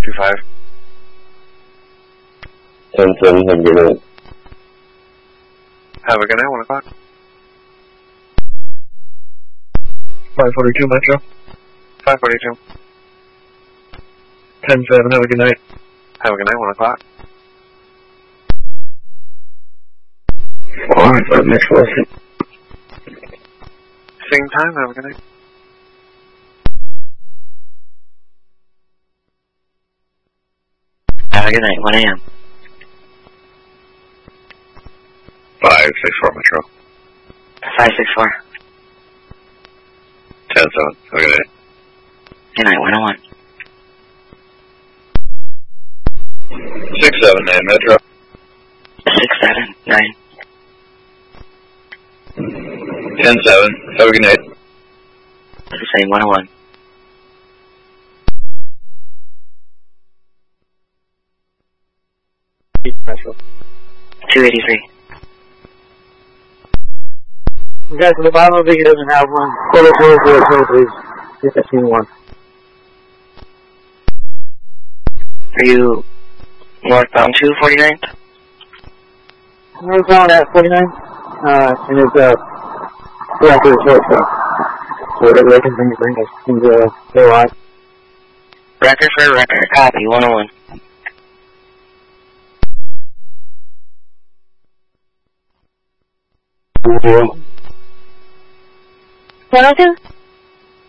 525. 10-7, have a good night. Have a good night, 1 o'clock. 542 Metro. 542. 10-7, have a good night. Have a good night, 1 o'clock. 4-5 Metro. Same time, have a good night. Have a good night, 1 a.m. 564 Metro. 564. 10-7, have a good night. Good night, 101. 679 Metro. 679. 10-7, have a good night. The same, 101. Metro. 283. You guys at the bottom of it doesn't have one. Quarter 4 please. 15-1. Are you northbound 249th? Northbound at 49. And it's going to the short truck. So whatever they can bring us into their line. Record for record. Copy, 101. Zero. 102?